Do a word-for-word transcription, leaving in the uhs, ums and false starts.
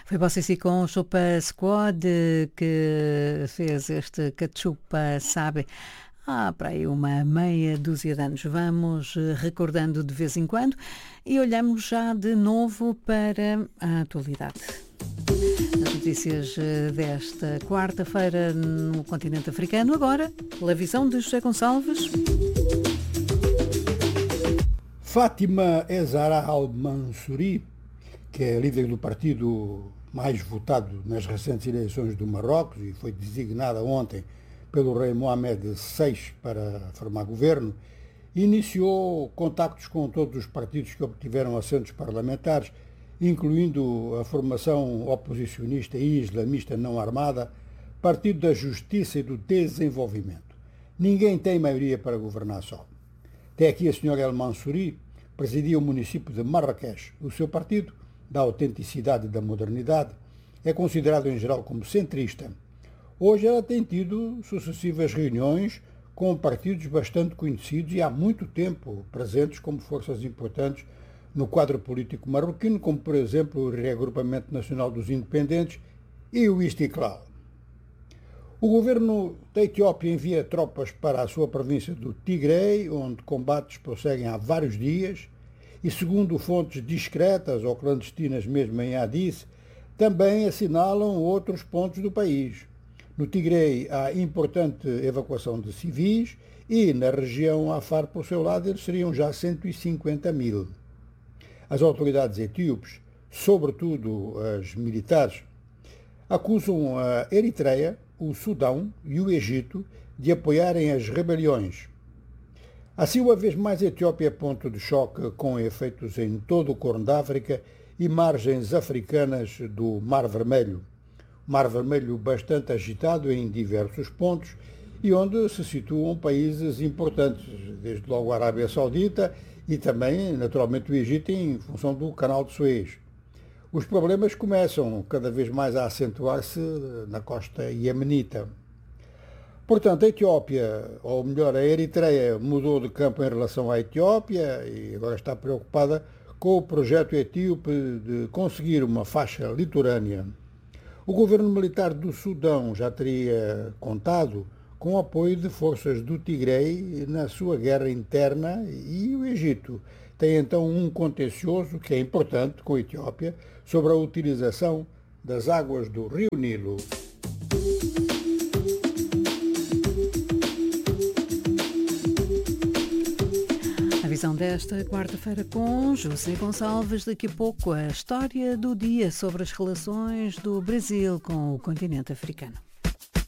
Foi Bossissi com o Chupa Squad que fez este Cachupa Sabe há para aí uma meia dúzia de anos. Vamos recordando de vez em quando e olhamos já de novo para a atualidade. As notícias desta quarta-feira no continente africano, agora pela visão de José Gonçalves. Fátima Ezara al-Mansouri, que é líder do partido mais votado nas recentes eleições do Marrocos e foi designada ontem pelo rei Mohamed seis para formar governo, iniciou contactos com todos os partidos que obtiveram assentos parlamentares, incluindo a formação oposicionista e islamista não armada, Partido da Justiça e do Desenvolvimento. Ninguém tem maioria para governar só. Até aqui a senhora El-Mansouri presidia o município de Marrakech. O seu partido, da autenticidade e da modernidade, é considerado em geral como centrista. Hoje ela tem tido sucessivas reuniões com partidos bastante conhecidos e há muito tempo presentes como forças importantes no quadro político marroquino, como por exemplo o Reagrupamento Nacional dos Independentes e o Istiklal. O governo da Etiópia envia tropas para a sua província do Tigray, onde combates prosseguem há vários dias, e segundo fontes discretas ou clandestinas mesmo em Addis, também assinalam outros pontos do país. No Tigray há importante evacuação de civis e na região Afar, por seu lado, eles seriam já cento e cinquenta mil. As autoridades etíopes, sobretudo as militares, acusam a Eritreia, o Sudão e o Egito de apoiarem as rebeliões. Assim, uma vez mais, a Etiópia é ponto de choque com efeitos em todo o Corno da África e margens africanas do Mar Vermelho. Mar Vermelho bastante agitado em diversos pontos e onde se situam países importantes, desde logo a Arábia Saudita e também, naturalmente, o Egito em função do Canal de Suez. Os problemas começam cada vez mais a acentuar-se na costa iemenita. Portanto, a Etiópia, ou melhor, a Eritreia, mudou de campo em relação à Etiópia e agora está preocupada com o projeto etíope de conseguir uma faixa litorânea. O governo militar do Sudão já teria contado com o apoio de forças do Tigray na sua guerra interna e o Egito tem então um contencioso que é importante com a Etiópia sobre a utilização das águas do Rio Nilo. A visão desta quarta-feira com José Gonçalves. Daqui a pouco a história do dia sobre as relações do Brasil com o continente africano.